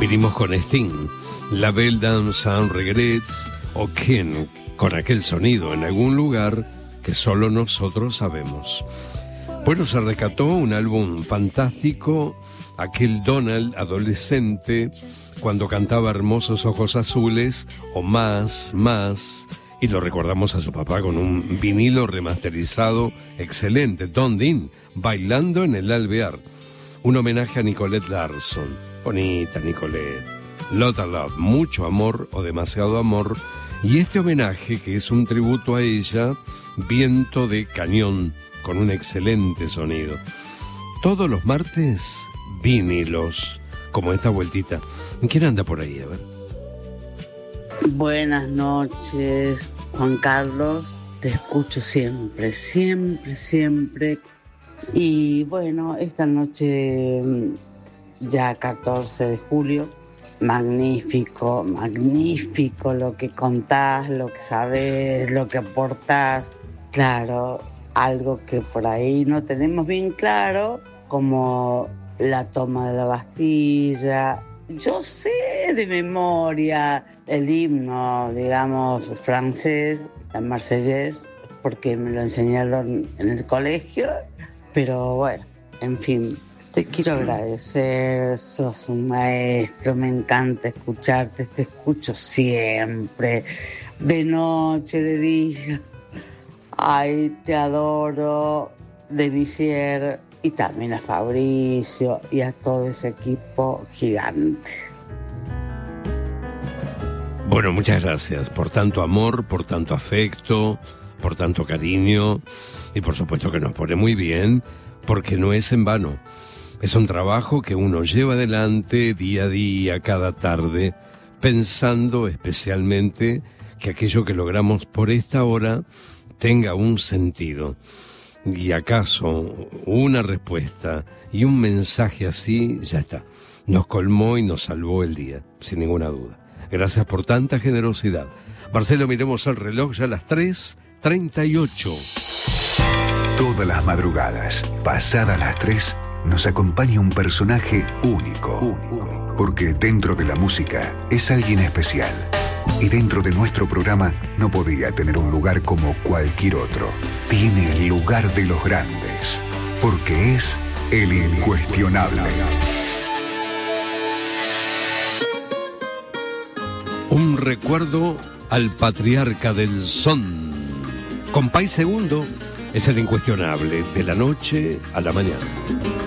Vinimos con Sting, La Belle Dame Sans Regrets o Ken, con aquel sonido en algún lugar que solo nosotros sabemos. Bueno, se rescató un álbum fantástico, aquel Donald adolescente, cuando cantaba Hermosos Ojos Azules o Más, y lo recordamos a su papá con un vinilo remasterizado excelente, Don Dean, Bailando en el Alvear. Un homenaje a Nicolette Larson. Bonita Nicolette. Lotta Love, mucho amor o demasiado amor. Y este homenaje, que es un tributo a ella, Viento de Cañón, con un excelente sonido. Todos los martes, vinilos, como esta vueltita. ¿Quién anda por ahí? A ver. Buenas noches, Juan Carlos. Te escucho siempre. Y bueno, esta noche, ya 14 de julio, magnífico lo que contás, lo que sabés, lo que aportás. Claro, algo que por ahí no tenemos bien claro, como la toma de la Bastilla. Yo sé de memoria el himno, digamos, francés, la Marseillaise, porque me lo enseñaron en el colegio, pero bueno, en fin, te quiero agradecer, sos un maestro, me encanta escucharte, te escucho siempre, de noche, de día. Ay, te adoro, de Visier, y también a Fabricio y a todo ese equipo gigante. Bueno, muchas gracias por tanto amor, por tanto afecto, por tanto cariño, y por supuesto que nos pone muy bien, porque no es en vano. Es un trabajo que uno lleva adelante día a día, cada tarde, pensando especialmente que aquello que logramos por esta hora tenga un sentido. Y acaso una respuesta y un mensaje así, ya está. Nos colmó y nos salvó el día, sin ninguna duda. Gracias por tanta generosidad. Marcelo, miremos el reloj, ya a las 3:38. Todas las madrugadas, pasadas las 3, nos acompaña un personaje único. Porque dentro de la música es alguien especial. Y dentro de nuestro programa no podía tener un lugar como cualquier otro. Tiene el lugar de los grandes, porque es el incuestionable. Un recuerdo al patriarca del son. Compay Segundo es el incuestionable de la noche a la mañana.